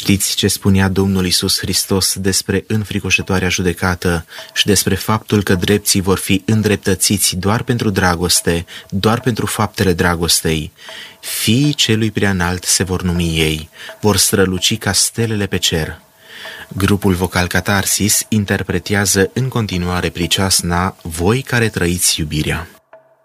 Știți ce spunea Domnul Iisus Hristos despre înfricoșătoarea judecată și despre faptul că drepții vor fi îndreptățiți doar pentru dragoste, doar pentru faptele dragostei. Fiii celui preanalt se vor numi ei, vor străluci ca stelele pe cer. Grupul vocal Catarsis interpretează în continuare priceasna Voi care trăiți iubirea.